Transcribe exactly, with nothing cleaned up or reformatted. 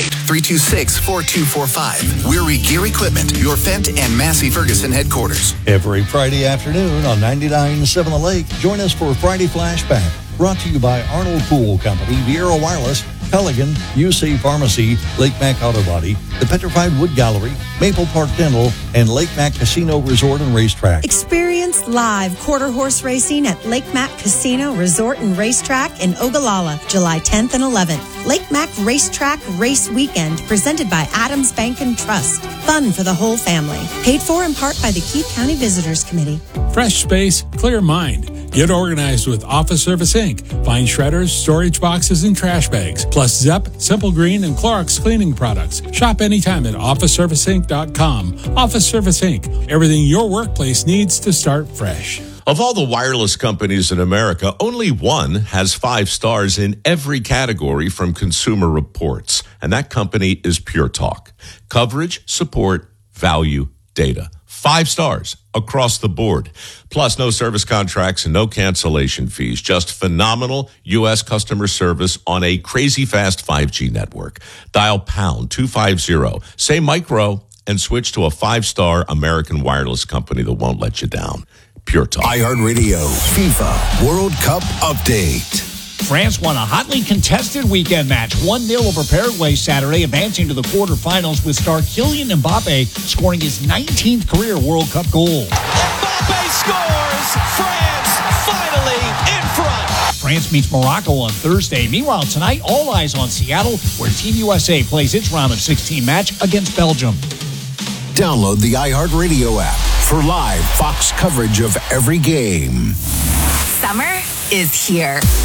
eight, three two six, four two four five. Weary Gear Equipment, your Fent and Massey Ferguson headquarters. Every Friday afternoon on ninety-nine point seven The Lake, join us for Friday Flashback. Brought to you by Arnold Pool Company, Viera Wireless, Pelican, U C Pharmacy, Lake Mac Auto Body, the Petrified Wood Gallery, Maple Park Dental, and Lake Mac Casino Resort and Racetrack. Experience live quarter horse racing at Lake Mac Casino Resort and Racetrack in Ogallala, July tenth and eleventh. Lake Mac Racetrack Race Weekend, presented by Adams Bank and Trust. Fun for the whole family. Paid for in part by the Keith County Visitors Committee. Fresh space, clear mind. Get organized with Office Service Incorporated. Find shredders, storage boxes, and trash bags, plus Zep, Simple Green, and Clorox cleaning products. Shop anytime at office service inc dot com. Office Service Incorporated. Everything your workplace needs to start fresh. Of all the wireless companies in America, only one has five stars in every category from Consumer Reports, and that company is Pure Talk. Coverage, support, value, data. Five stars across the board. Plus, no service contracts and no cancellation fees. Just phenomenal U S customer service on a crazy fast five G network. Dial pound two fifty, say micro, and switch to a five-star American wireless company that won't let you down. Pure Talk. iHeartRadio FIFA World Cup Update. France won a hotly contested weekend match, one nil over Paraguay Saturday, advancing to the quarterfinals with star Kylian Mbappe scoring his nineteenth career World Cup goal. Mbappe scores! France finally in front! France meets Morocco on Thursday. Meanwhile, tonight, all eyes on Seattle, where Team U S A plays its round of sixteen match against Belgium. Download the iHeartRadio app for live Fox coverage of every game. Summer is here.